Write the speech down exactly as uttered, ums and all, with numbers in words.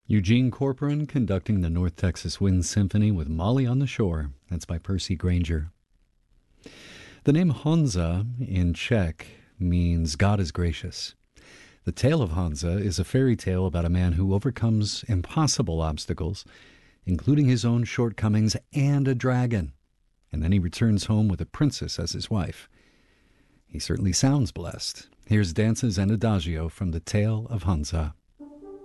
Eugene Corcoran conducting the North Texas Wind Symphony with Molly on the Shore. That's by Percy Granger. The name Honza in Czech means God is gracious. The tale of Honza is a fairy tale about a man who overcomes impossible obstacles, including his own shortcomings and a dragon. And then he returns home with a princess as his wife. He certainly sounds blessed. Here's Dances and Adagio from the Tale of Honza.